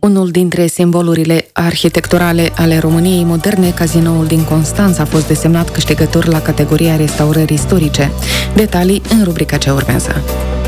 Unul dintre simbolurile arhitecturale ale României moderne, Cazinoul din Constanța a fost desemnat câștigător la categoria restaurări istorice. Detalii în rubrica ce urmează.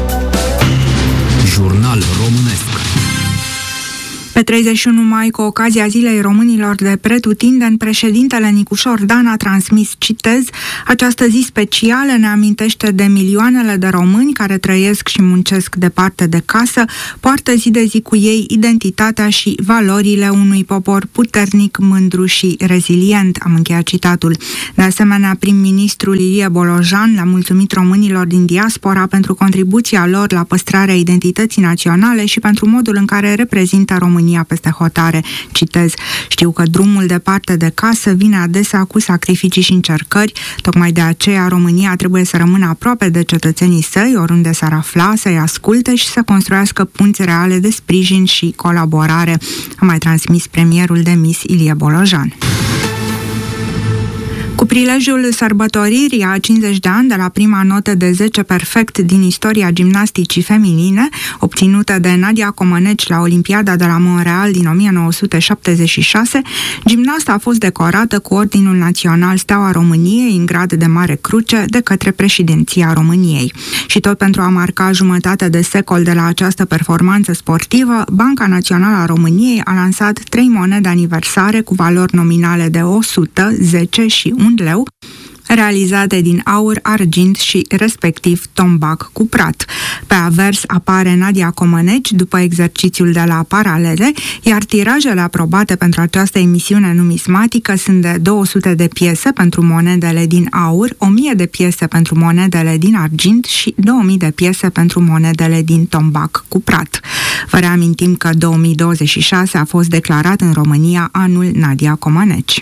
Jurnal românesc. Pe 31 mai, cu ocazia Zilei Românilor de pretutindeni, președintele Nicușor Dan a transmis, citez, această zi specială ne amintește de milioanele de români care trăiesc și muncesc departe de casă, poartă zi de zi cu ei identitatea și valorile unui popor puternic, mândru și rezilient. Am încheiat citatul. De asemenea, prim-ministrul Ilie Bolojan le-a mulțumit românilor din diaspora pentru contribuția lor la păstrarea identității naționale și pentru modul în care reprezintă România peste hotare. Citez, știu că drumul departe de casă vine adesea cu sacrificii și încercări, tocmai de aceea România trebuie să rămână aproape de cetățenii săi, oriunde s-ar afla, să-i asculte și să construiască punți reale de sprijin și colaborare, a mai transmis premierul demis Ilie Bolojan. Cu prilejul sărbătoririi a 50 de ani de la prima notă de 10 perfect din istoria gimnasticii feminine, obținută de Nadia Comăneci la Olimpiada de la Montreal din 1976, gimnasta a fost decorată cu Ordinul Național Steaua României în grad de Mare Cruce de către președinția României. Și tot pentru a marca jumătate de secol de la această performanță sportivă, Banca Națională a României a lansat 3 monede aniversare cu valori nominale de 100, 10 și 1 leu, realizate din aur, argint și respectiv tombac cuprat. Pe avers apare Nadia Comăneci după exercițiul de la Paralele, iar tirajele aprobate pentru această emisiune numismatică sunt de 200 de piese pentru monedele din aur, 1000 de piese pentru monedele din argint și 2000 de piese pentru monedele din tombac cuprat. Vă reamintim că 2026 a fost declarat în România anul Nadia Comăneci.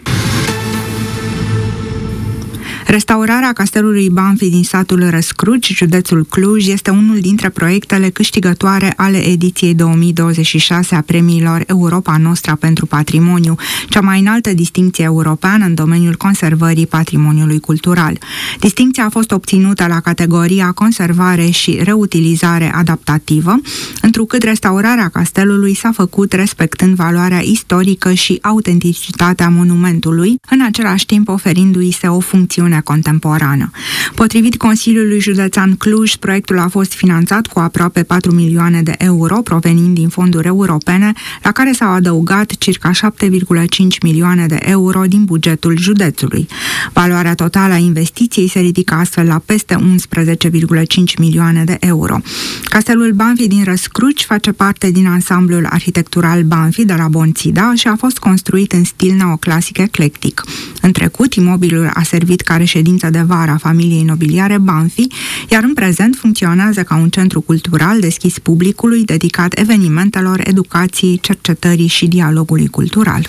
Restaurarea castelului Banfi din satul Răscruci, județul Cluj, este unul dintre proiectele câștigătoare ale ediției 2026 a premiilor Europa Nostra pentru Patrimoniu, cea mai înaltă distincție europeană în domeniul conservării patrimoniului cultural. Distincția a fost obținută la categoria conservare și reutilizare adaptativă, întrucât restaurarea castelului s-a făcut respectând valoarea istorică și autenticitatea monumentului, în același timp oferindu-i se o funcțiune contemporană. Potrivit Consiliului Județean Cluj, proiectul a fost finanțat cu aproape 4 milioane de euro provenind din fonduri europene, la care s-au adăugat circa 7,5 milioane de euro din bugetul județului. Valoarea totală a investiției se ridică astfel la peste 11,5 milioane de euro. Castelul Banfi din Răscruci face parte din ansamblul arhitectural Banfi de la Bonțida și a fost construit în stil neoclasic eclectic. În trecut, imobilul a servit ca reședință de vară a familiei nobiliare Banfi, iar în prezent funcționează ca un centru cultural deschis publicului, dedicat evenimentelor, educației, cercetării și dialogului cultural.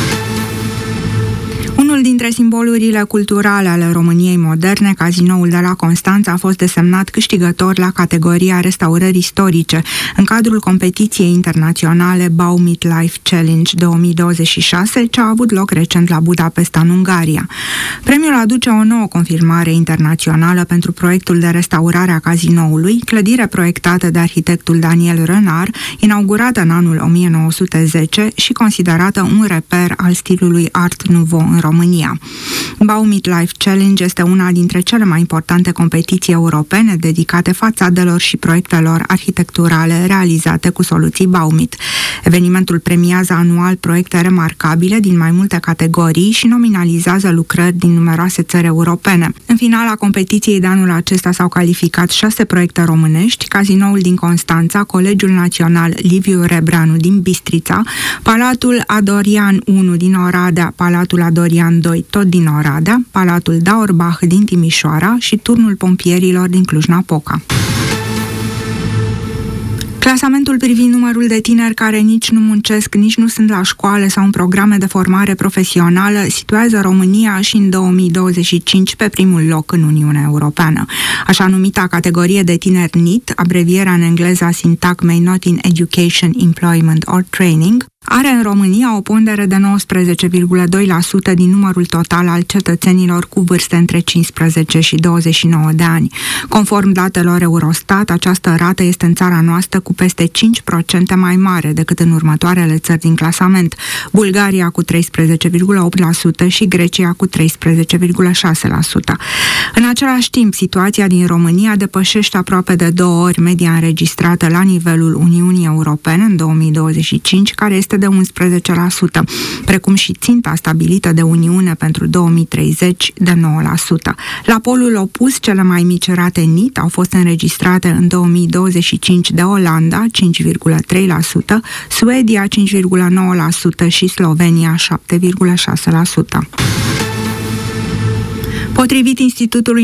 Unul dintre simbolurile culturale ale României moderne, Cazinoul de la Constanța, a fost desemnat câștigător la categoria restaurări istorice în cadrul competiției internaționale Baumit Life Challenge 2026, ce a avut loc recent la Budapesta, în Ungaria. Premiul aduce o nouă confirmare internațională pentru proiectul de restaurare a cazinoului, clădire proiectată de arhitectul Daniel Renard, inaugurată în anul 1910 și considerată un reper al stilului Art Nouveau în România. Baumit Life Challenge este una dintre cele mai importante competiții europene dedicate fațadelor și proiectelor arhitecturale realizate cu soluții Baumit. Evenimentul premiază anual proiecte remarcabile din mai multe categorii și nominalizează lucrări din numeroase țări europene. În finala competiției de anul acesta s-au calificat 6 proiecte românești: Cazinoul din Constanța, Colegiul Național Liviu Rebreanu din Bistrița, Palatul Adorian I din Oradea, Palatul Adorian II tot din Oradea, Palatul Dauerbach din Timișoara și Turnul Pompierilor din Cluj-Napoca. Clasamentul privind numărul de tineri care nici nu muncesc, nici nu sunt la școală sau în programe de formare profesională situează România și în 2025 pe primul loc în Uniunea Europeană. Așa numita categorie de tineri NEET, abrevierea în engleză Syntagmei Not in Education, Employment or Training, are în România o pondere de 19,2% din numărul total al cetățenilor cu vârste între 15 și 29 de ani. Conform datelor Eurostat, această rată este în țara noastră cu peste 5% mai mare decât în următoarele țări din clasament, Bulgaria cu 13,8% și Grecia cu 13,6%. În același timp, situația din România depășește aproape de 2 ori media înregistrată la nivelul Uniunii Europene în 2025, care este de 11%, precum și ținta stabilită de Uniune pentru 2030 de 9%. La polul opus, cele mai mici rate NIT au fost înregistrate în 2025 de Olanda, 5,3%, Suedia, 5,9% și Slovenia, 7,6%. Potrivit Institutului